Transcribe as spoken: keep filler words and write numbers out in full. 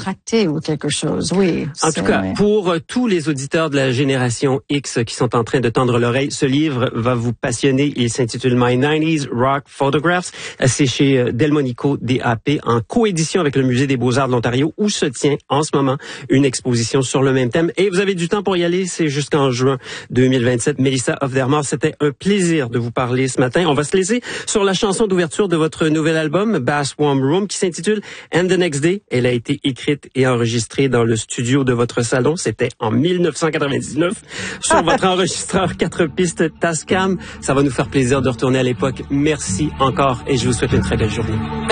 décontracté ou quelque chose, oui. En tout cas, pour tous les auditeurs de la génération X qui sont en train de tendre l'oreille, ce livre va vous passionner. Il s'intitule My nineties Rock Photographs. C'est chez Delmonico D A P en coédition avec le Musée des Beaux-Arts de l'Ontario où se tient en ce moment une exposition sur le même thème. Et vous avez du temps pour y aller, c'est jusqu'en juin deux mille vingt-sept. Mélissa Hofdermar, c'était un plaisir de vous parler ce matin. On va se laisser sur la chanson d'ouverture de votre nouvel album, Bass Warm Room, qui s'intitule And the Next Day. Elle a été écrite et enregistrée dans le studio de votre salon. C'était en mille neuf cent quatre-vingt-dix-neuf sur votre enregistreur quatre pistes Tascam. Ça va nous faire plaisir de retourner à l'époque. Merci encore et je vous souhaite une très belle journée.